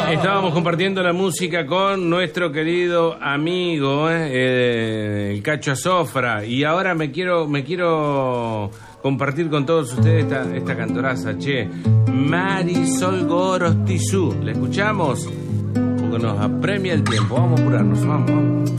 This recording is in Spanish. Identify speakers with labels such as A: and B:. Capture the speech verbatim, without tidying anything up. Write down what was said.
A: Estábamos compartiendo la música con nuestro querido amigo, eh, el Cacho Azofra. Y ahora me quiero, me quiero compartir con todos ustedes esta, esta cantoraza, che. Marisol Gorostizú. ¿La escuchamos? Porque nos apremia el tiempo. Vamos a apurarnos, vamos, vamos.